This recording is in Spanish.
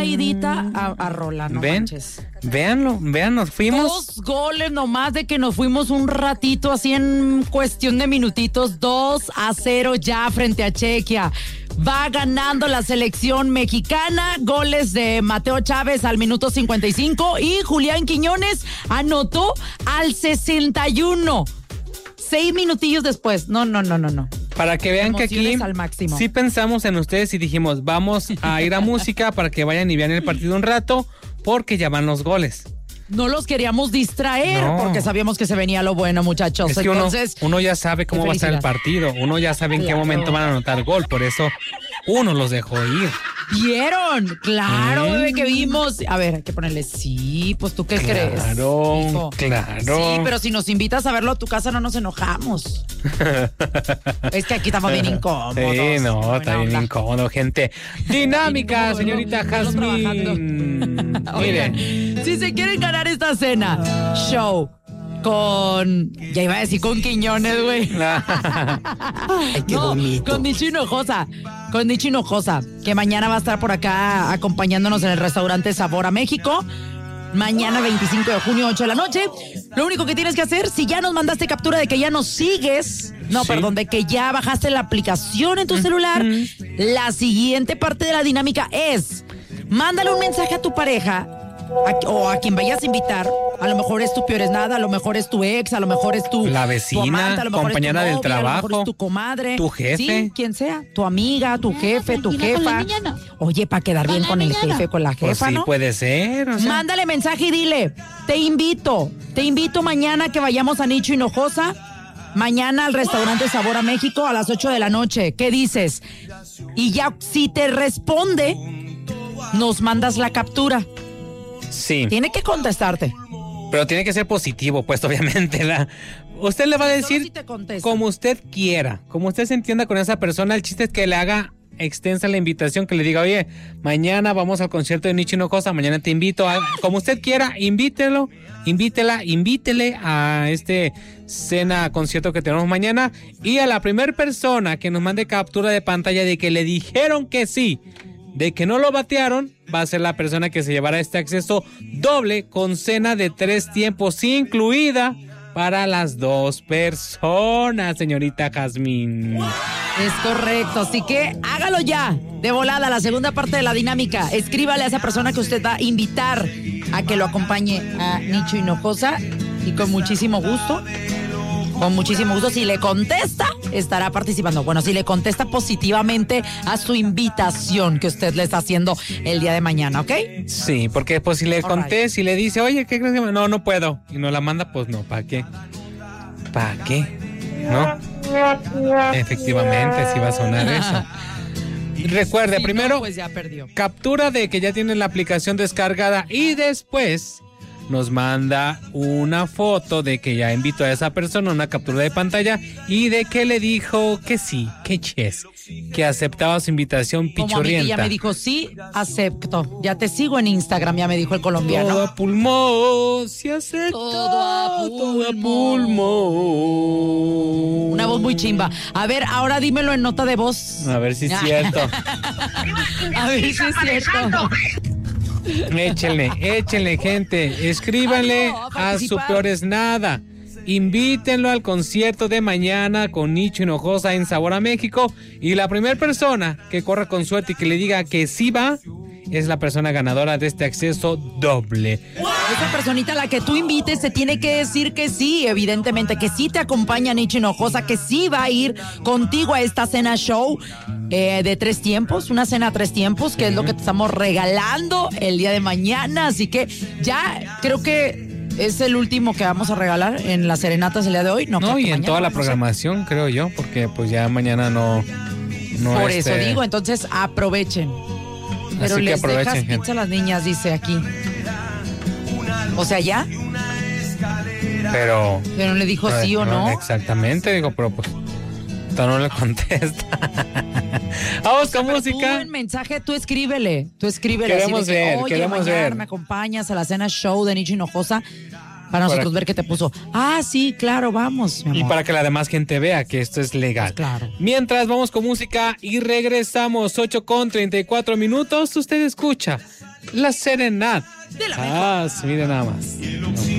traidita a rola, no manches. Véanlo, nos fuimos. 2 goles nomás de que nos fuimos un ratito, así en cuestión de minutitos. 2-0 ya frente a Chequia. Va ganando la selección mexicana. Goles de Mateo Chávez al minuto 55 y Julián Quiñones anotó al 61. 6 minutillos después. No. Para que vean que aquí al máximo. Sí pensamos en ustedes y dijimos, vamos a ir a música para que vayan y vean el partido un rato, porque ya van los goles. No los queríamos distraer porque sabíamos que se venía lo bueno, muchachos. Es que entonces, uno ya sabe cómo va a estar el partido, uno ya sabe en qué momento van a anotar gol, por eso uno los dejó ir. ¿Vieron? Claro, bebé, que vimos. A ver, hay que ponerle sí, pues ¿tú qué crees? Claro. Sí, pero si nos invitas a verlo a tu casa no nos enojamos. Es que aquí estamos bien incómodos. Sí, no, está bien incómodo, gente. Dinámica, señorita Jazmín. Oigan, si se quieren ganar esta cena, show con... Ya iba a decir con Quiñones, güey. Ay, qué bonito. Con Nicho Hinojosa. Con Nicho Hinojosa, que mañana va a estar por acá acompañándonos en el restaurante Sabor a México. Mañana 25 de junio, 8 de la noche. Lo único que tienes que hacer, si ya nos mandaste captura de que ya nos sigues, de que ya bajaste la aplicación en tu celular, la siguiente parte de la dinámica es, mándale un mensaje a tu pareja o a quien vayas a invitar. A lo mejor es tu peor es nada, a lo mejor es tu ex, a lo mejor es la vecina, tu amante, a lo mejor compañera es tu novia, del trabajo, a lo mejor es tu comadre, tu jefe, sí, quien sea, tu amiga, tu jefe, tu jefa. Oye, para quedar bien con el jefe, con la jefa, pues sí, ¿no? puede ser. O sea. Mándale mensaje y dile, te invito mañana que vayamos a Nicho Hinojosa, mañana al restaurante Sabor a México a las 8 de la noche. ¿Qué dices? Y ya, si te responde, nos mandas la captura. Sí. Tiene que contestarte. Pero tiene que ser positivo, pues, obviamente. Usted le va a decir si como usted quiera, como usted se entienda con esa persona. El chiste es que le haga extensa la invitación, que le diga, oye, mañana vamos al concierto de Nicho Hinojosa, mañana te invito como usted quiera, invítele a este cena concierto que tenemos mañana, y a la primera persona que nos mande captura de pantalla de que le dijeron que sí, de que no lo batearon, va a ser la persona que se llevará este acceso doble con cena de 3 tiempos incluida para las 2 personas, señorita Jazmín. Es correcto, así que hágalo ya, de volada, la segunda parte de la dinámica. Escríbale a esa persona que usted va a invitar a que lo acompañe a Nicho Hinojosa, y con muchísimo gusto, si le contesta, estará participando. Bueno, si le contesta positivamente a su invitación que usted le está haciendo el día de mañana, ¿ok? Sí, porque pues si le contesta, si le dice, oye, ¿qué crees que no puedo? Y no la manda, pues no, ¿para qué? ¿Para qué? ¿No? Efectivamente, sí va a sonar eso. Recuerde, primero, pues ya perdió. Captura de que ya tiene la aplicación descargada y después nos manda una foto de que ya invitó a esa persona, una captura de pantalla, y de que le dijo que sí, que yes, que aceptaba su invitación pichurrienta. Como ya me dijo, sí, acepto. Ya te sigo en Instagram, ya me dijo el colombiano. Todo a pulmón, sí acepta. Todo a pulmón. Una voz muy chimba. A ver, ahora dímelo en nota de voz. A ver si es cierto. A ver si es cierto. Échenle, gente. Escríbanle a su peor es nada. Invítenlo al concierto de mañana con Nicho Hinojosa en Sabor a México. Y la primera persona que corra con suerte y que le diga que sí va, es la persona ganadora de este acceso doble. Esa personita a la que tú invites se tiene que decir que sí, evidentemente, que sí te acompaña Nicho Hinojosa, que sí va a ir contigo a esta cena show de 3 tiempos, una cena 3 tiempos, que es lo que te estamos regalando el día de mañana. Así que ya creo que es el último que vamos a regalar en las serenatas el día de hoy. No, y en toda la programación, creo yo, porque pues ya mañana no por eso digo, entonces aprovechen. Pero les dejas pizza a las niñas, dice aquí. O sea, ¿ya? Pero le dijo sí o no. Exactamente, digo, pero pues no le contesta. Vamos con música. Tú en mensaje, tú escríbele. Queremos ver, queremos ver. Me acompañas a la cena show de Nicho Hinojosa para nosotros ver qué te puso. Ah, sí, claro, vamos, mi amor. Y para que la demás gente vea que esto es legal. Pues claro. Mientras vamos con música y regresamos, 8:34. Usted escucha La Serenat. De la mejor. Ah, sí, mire nada más.